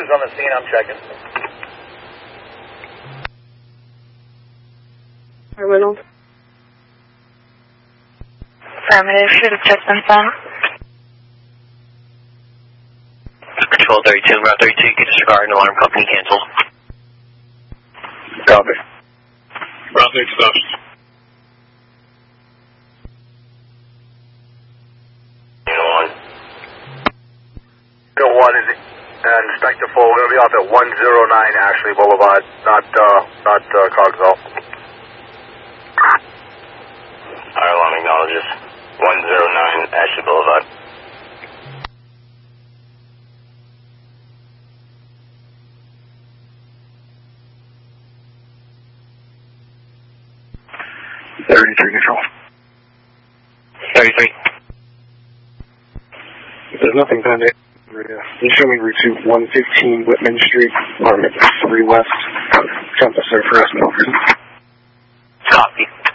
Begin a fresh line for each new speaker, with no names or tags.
Officers on the scene, I'm checking.
Reynolds.
Affirmative, should have just been sent.
Control 32, Route 32, you can disregard, alarm company canceled.
Copy.
Route 32 officers.
Inspector 4, we're going to be off at 109 Ashley Boulevard, not Cogswell.
Fire alarm acknowledges 109 Ashley Boulevard.
Control.
33.
There's nothing pending. You show me route to 115 Whitman Street, or 3 West, Campus Surf Harassment Officer.